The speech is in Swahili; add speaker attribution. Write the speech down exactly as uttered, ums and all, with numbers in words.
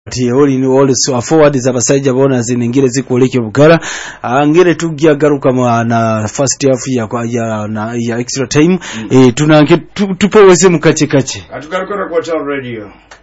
Speaker 1: Oli ni all so forward za basajja bona zinengire zikoleke bugara angere tujja garuka na first half ya kwa ya na ya extra time mm. eh tunange tupoweze mukache kache
Speaker 2: atugaruka kwa Town Radio.